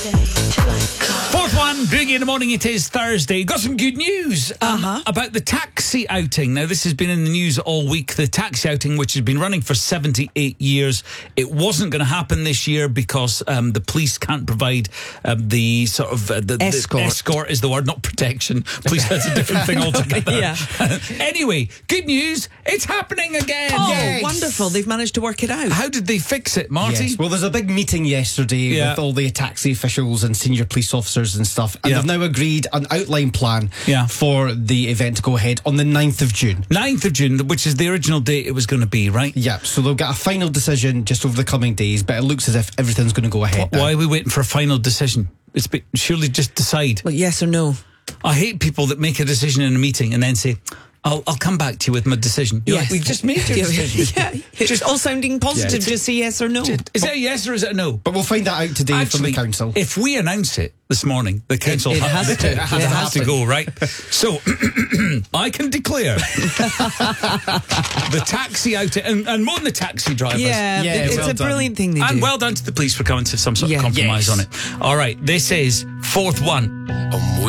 Fourth one, Boogie in the morning. It is Thursday. Got some good news about the taxi outing. Now, this has been in the news all week. The taxi outing, which has been running for 78 years, it wasn't going to happen this year because the police can't provide the sort of escort. Escort is the word, not protection. Police, that's a different thing altogether. Yeah. Anyway, good news. It's happening again. Oh, Yes. wonderful. They've managed to work it out. How did they fix it, Marty? Yes. Well, there's a big meeting yesterday with all the taxi officials and senior police officers and stuff, and they've now agreed an outline plan for the event to go ahead on the 9th of June. 9th of June, which is the original date it was going to be, right? Yeah, so they'll get a final decision just over the coming days, but it looks as if everything's going to go ahead now. Why are we waiting for a final decision? Surely just decide. Well, yes or no? I hate people that make a decision in a meeting and then say, I'll come back to you with my decision. You're like, we just made your decision. Yeah, it's all sounding positive. Just say yes or no. Is it a yes or is it a no? But we'll find that out today from the council. If we announce it this morning, the council It has to. It has to go, right? So, I can declare the taxi out and more than the taxi drivers. Yeah, it's well a done. brilliant thing they do. And well done to the police for coming to some sort of compromise on it. All right, this is fourth one.